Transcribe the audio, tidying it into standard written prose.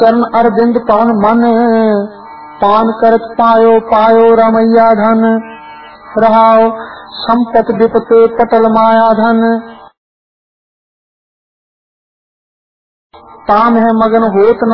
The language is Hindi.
चरण अरविंद पावन मन, पान करत पायो पायो रमैया धन, रहाओ संपत विपते पटल माया धन। तान है मगन होत न